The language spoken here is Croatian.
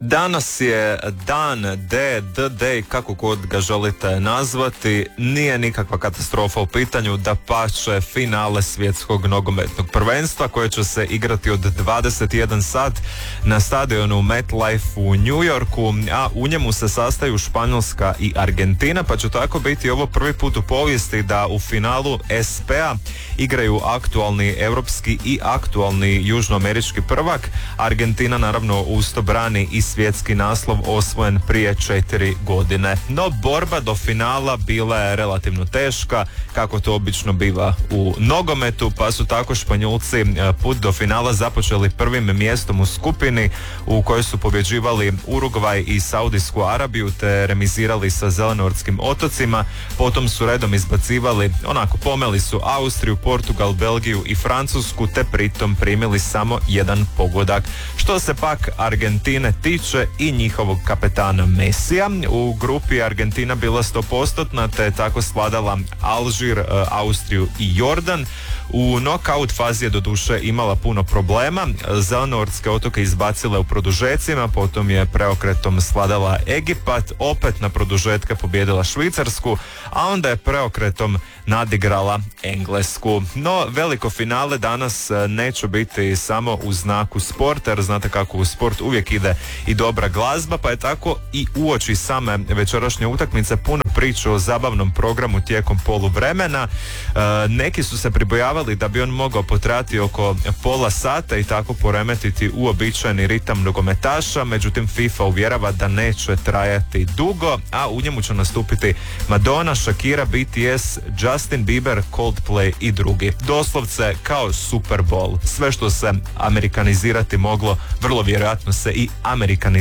Danas je dan D, kako god ga želite nazvati, nije nikakva katastrofa u pitanju, dapače finale svjetskog nogometnog prvenstva koje će se igrati od 21 sat na stadionu MetLife u New Yorku, a u njemu se sastaju Španjolska i Argentina, pa će tako biti ovo prvi put u povijesti da u finalu SP-a igraju aktualni europski i aktualni južnoamerički prvak. Argentina naravno usto brani i svjetski naslov osvojen prije 4 godine. No borba do finala bila je relativno teška, kako to obično biva u nogometu, pa su tako Španjolci put do finala započeli prvim mjestom u skupini u kojoj su pobjeđivali Urugvaj i Saudijsku Arabiju te remizirali sa Zelenortskim otocima. Potom su redom izbacivali, pomeli su Austriju, Portugal, Belgiju i Francusku te pritom primili samo jedan pogodak. Što se pak Argentine tiče i njihovog kapetana Messija, u grupi Argentina bila 100% te je tako svladala Alžir, Austriju i Jordan. U knockout fazi je doduše imala puno problema. Zelenortske otoke izbacile u produžecima, potom je preokretom svladala Egipat, opet na produžetke pobijedila Švicarsku, a onda je preokretom nadigrala Englesku. No, veliko finale danas neće biti samo u znaku sporta, jer znate kako u sport uvijek ide i dobra glazba, pa je tako i uoči same večerašnje utakmice puno priča o zabavnom programu tijekom poluvremena. Neki su se pribojavali da bi on mogao potrajati oko pola sata i tako poremetiti uobičajeni ritam nogometaša, međutim FIFA uvjerava da neće trajati dugo, a u njemu će nastupiti Madonna, Shakira, BTS, Justin Bieber, Coldplay i drugi. Doslovce kao Super Bowl. Sve što se amerikanizirati moglo, vrlo vjerojatno se i amerikanizira